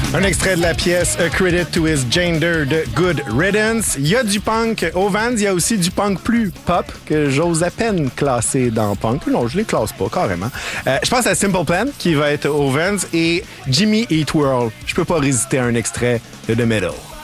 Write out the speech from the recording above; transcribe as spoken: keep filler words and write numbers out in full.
Un extrait de la pièce A Credit to His Gender de Good Riddance. Il y a du punk au Vans, il y a aussi du punk plus pop que j'ose à peine classer dans punk. Non, je les classe pas carrément. Euh, je pense à Simple Plan qui va être au Vans et Jimmy Eat World. Je peux pas résister à un extrait de The Middle.